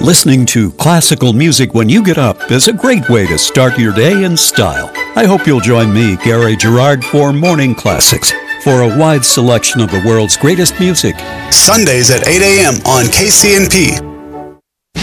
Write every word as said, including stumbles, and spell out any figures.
Listening to classical music when you get up is a great way to start your day in style. I hope you'll join me, Gary Gerard, for Morning Classics, for a wide selection of the world's greatest music. Sundays at eight a.m. on K C N P.